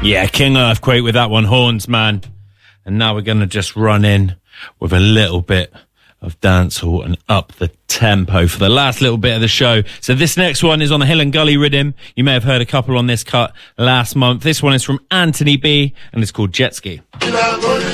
Yeah, King Earthquake with that one, Horns, man. And now we're going to just run in with a little bit of dancehall and up the tempo for the last little bit of the show. So this next one is on the Hill and Gully rhythm. You may have heard a couple on this cut last month. This one is from Anthony B, and it's called Jet Ski.